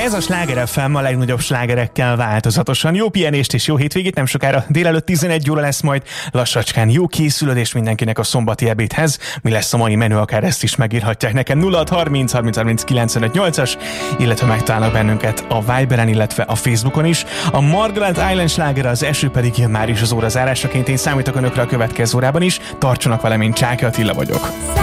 Ez a Sláger FM a legnagyobb slágerekkel változatosan. Jó pihenést és jó hétvégét, nem sokára délelőtt 11 óra lesz majd. Lassacskán jó készülődés mindenkinek a szombati ebédhez. Mi lesz a mai menü, akár ezt is megírhatják nekem 0630 30 30 95 8-as, illetve megtalálnak bennünket a Viberen, illetve a Facebookon is. A Margaret Island sláger, az eső pedig jön már is az óra zárásaként. Én számítok önökre a következő órában is. Tartsanak velem, én Csáky Attila vagyok.